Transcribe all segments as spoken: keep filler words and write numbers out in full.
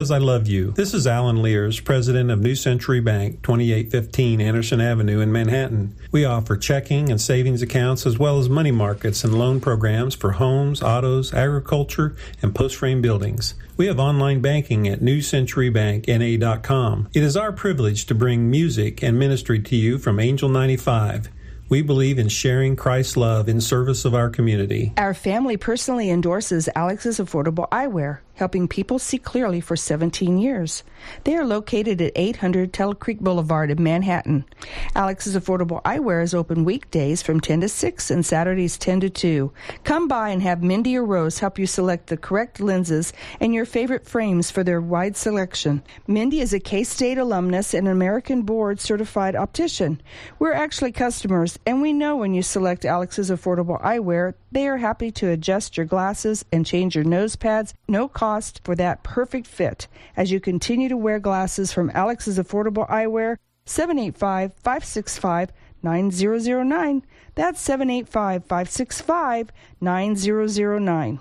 Because I love you. This is Alan Lears, president of New Century Bank, twenty-eight fifteen Anderson Avenue in Manhattan. We offer checking and savings accounts as well as money markets and loan programs for homes, autos, agriculture, and post-frame buildings. We have online banking at new century bank n a dot com. It is our privilege to bring music and ministry to you from Angel ninety-five. We believe in sharing Christ's love in service of our community. Our family personally endorses Alex's Affordable Eyewear, helping people see clearly for seventeen years. They are located at eight hundred Tuttle Creek Boulevard in Manhattan. Alex's Affordable Eyewear is open weekdays from ten to six and Saturdays ten to two. Come by and have Mindy or Rose help you select the correct lenses and your favorite frames for their wide selection. Mindy is a K-State alumnus and an American Board certified optician. We're actually customers, and we know when you select Alex's Affordable Eyewear, they are happy to adjust your glasses and change your nose pads, no cost for that perfect fit. As you continue to wear glasses from Alex's Affordable Eyewear, seven eight five, five six five, nine zero zero nine. That's seven eight five, five six five, nine zero zero nine.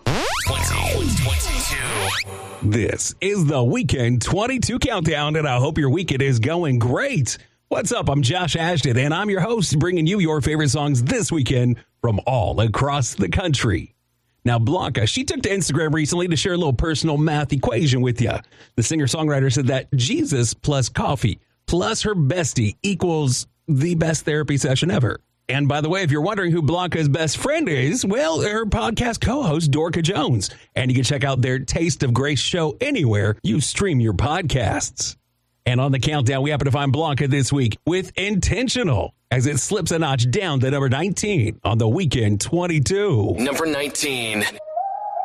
This is the Weekend twenty-two Countdown, and I hope your weekend is going great. What's up? I'm Josh Ashton, and I'm your host, bringing you your favorite songs this weekend from all across the country. Now, Blanca, she took to Instagram recently to share a little personal math equation with you. The singer-songwriter said that Jesus plus coffee plus her bestie equals the best therapy session ever. And by the way, if you're wondering who Blanca's best friend is, well, her podcast co-host, Dorka Jones. And you can check out their Taste of Grace show anywhere you stream your podcasts. And on the countdown, we happen to find Blanca this week with Intentional, as it slips a notch down to number nineteen on the Weekend twenty-two. Number nineteen.